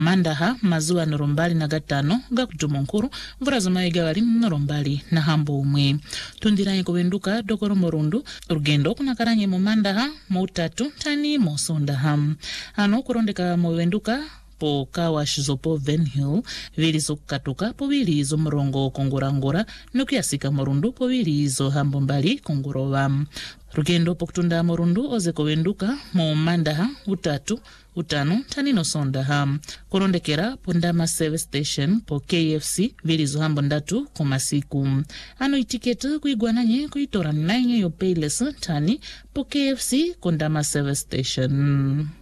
mandaha mazuwa norombali na gatano ga kutumonkuru mvura zomayiga wali norombali na hambo umwe tundiranye kubenduka dokoro morundu rugendo kunakaranye mu mandaha mu 3 tani mu sondaha ano kurondeka mu benduka po kawash zopo Venhill vilizo kukatuka po vilizo mrongo kongorangora nukuyasika morundu po vilizo hambo mbali kongorowa rugendo po kutunda morundu oze kubenduka mu mandaha 3 5 tanino sondaha kurondekera po Ndama service station po KFC vilizo hambo 3 kumasiku ano itiketi kuigwananye kuitora nanye yo payless tani po KFC ko Ndama service station.